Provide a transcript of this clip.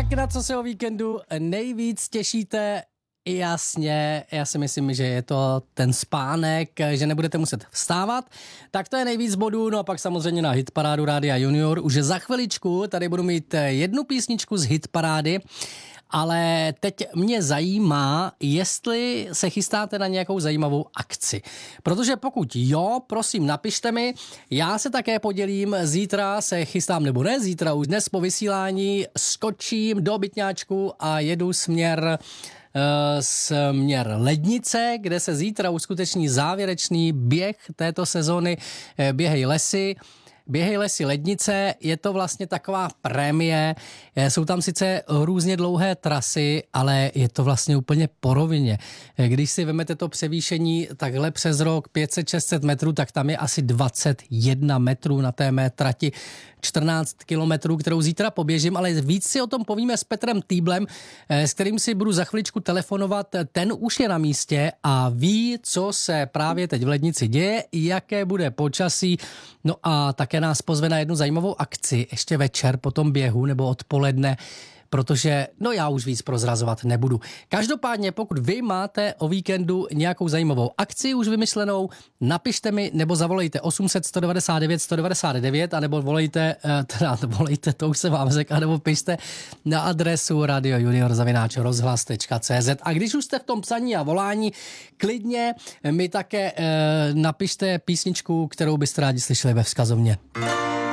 Tak na co se o víkendu nejvíc těšíte? Jasně, já si myslím, že je to ten spánek, že nebudete muset vstávat, tak to je nejvíc bodů, no a pak samozřejmě na hitparádu Rádia Junior. Už za chviličku tady budu mít jednu písničku z hitparády, ale teď mě zajímá, jestli se chystáte na nějakou zajímavou akci. Protože pokud jo, prosím, napište mi, já se také podělím, zítra se chystám, nebo ne zítra, už dnes po vysílání skočím do Bytňáčku a jedu směr Lednice, kde se zítra uskuteční závěrečný běh této sezony Běhej lesy Lednice, je to vlastně taková prémie, jsou tam sice různě dlouhé trasy, ale je to vlastně úplně po rovině. Když si vezmete to převýšení takhle přes rok 500-600 metrů, tak tam je asi 21 metrů na té mé trati, 14 kilometrů, kterou zítra poběžím, ale víc si o tom povíme s Petrem Týblem, s kterým si budu za chviličku telefonovat. Ten už je na místě a ví, co se právě teď v Lednici děje, jaké bude počasí. No a také nás pozve na jednu zajímavou akci ještě večer po tom běhu nebo odpoledne, protože já už víc prozrazovat nebudu. Každopádně, pokud vy máte o víkendu nějakou zajímavou akci už vymyšlenou, napište mi nebo zavolejte 800 199 199 anebo volejte, to už se vám řekl, anebo pište na adresu radiojunior@rozhlas.cz. A když už jste v tom psaní a volání, klidně mi také napište písničku, kterou byste rádi slyšeli ve vzkazovně.